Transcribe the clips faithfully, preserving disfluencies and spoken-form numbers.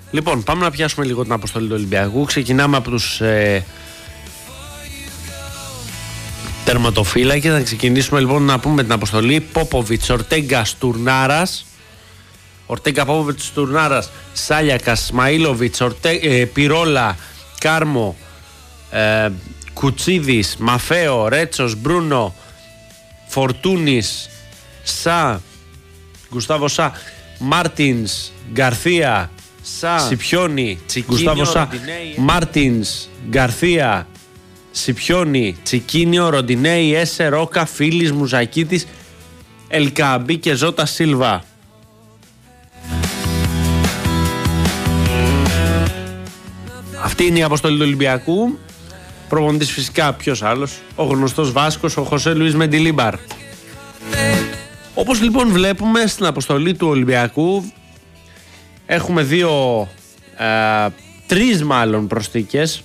Λοιπόν, πάμε να πιάσουμε λίγο την αποστολή του Ολυμπιακού. Ξεκινάμε από τους ε, τερματοφύλακες. Θα ξεκινήσουμε λοιπόν να πούμε την αποστολή. Πόποβιτς, Ορτέγκα, Στουρνάρας. Ορτέγκα, Πόποβιτς, Στουρνάρας, Σάλιακας, Σμαΐλοβιτς, Ορτε... ε, Πυρόλα, Κάρμο, ε, Κουτσίδης, Μαφέο, Ρέτσος, Μπρούνο, Φορτούνης, Σα, Γκουστάβο Σα, Μάρτινς, Γκαρθία, Σα, Σιπιόνι, Τσικίνιο, Ροντινέι, Μάρτινς, Γκαρθία, Σιπιόνι, Τσικίνιο, Ροντινέι, Έσε, Ρόκα, Φίλης, Μουζακίτης, Ελκαμπή και Ζώτα Σίλβα. Αυτή είναι η αποστολή του Ολυμπιακού. Προπονητής φυσικά ποιος άλλος? Ο γνωστός Βάσκος, ο Χωσέ Λουίς Μεντιλίμπαρ. Όπως λοιπόν βλέπουμε στην αποστολή του Ολυμπιακού έχουμε δύο, ε, τρεις μάλλον προσθήκες.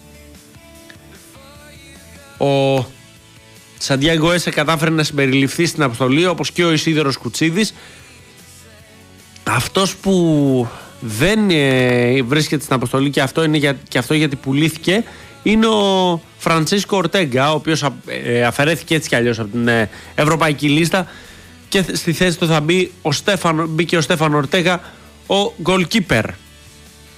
Ο Σαντιάγκο Έσε κατάφερε να συμπεριληφθεί στην αποστολή, όπως και ο Ισίδωρος Κουτσίδης. Αυτός που δεν ε, βρίσκεται στην αποστολή και αυτό, είναι για, και αυτό γιατί πουλήθηκε, είναι ο Φραντσίσκο Ορτέγκα, ο οποίος ε, αφαιρέθηκε έτσι κι αλλιώς από την ε, ευρωπαϊκή λίστα και στη θέση του θα μπει ο Στέφανο, μπήκε ο Στέφανο Ορτέγα, ο goalkeeper.